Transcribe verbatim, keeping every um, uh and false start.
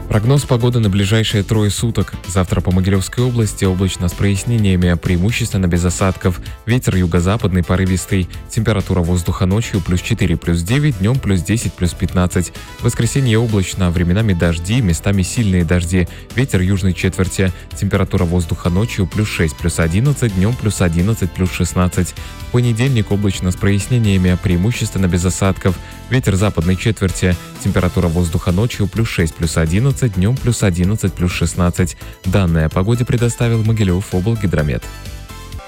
Прогноз погоды на ближайшие трое суток. Завтра по Могилевской области облачно с прояснениями, преимущественно без осадков. Ветер юго-западный порывистый. Температура воздуха ночью плюс четыре, плюс девять, днем плюс десять, плюс пятнадцать. В воскресенье облачно, временами дожди, местами сильные дожди. Ветер южной четверти. Температура воздуха ночью плюс шесть, плюс одиннадцать, днем плюс одиннадцать, плюс шестнадцать. В понедельник облачно с прояснениями, преимущественно без осадков. Ветер западной четверти. Температура воздуха ночью плюс шесть, плюс одиннадцать, днем плюс одиннадцать, плюс шестнадцать. Данные о погоде предоставил Могилев облгидромет.